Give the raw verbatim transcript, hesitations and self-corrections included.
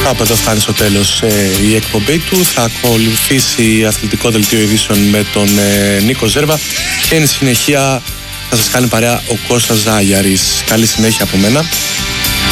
Κάπου εδώ φτάνει στο τέλος ε, η εκπομπή του. Θα ακολουθήσει αθλητικό δελτίο ειδήσεων με τον ε, Νίκο Ζέρβα και εν συνεχεία θα σας κάνει παρέα ο Κώστας Ζάγιαρης. Καλή συνέχεια από μένα.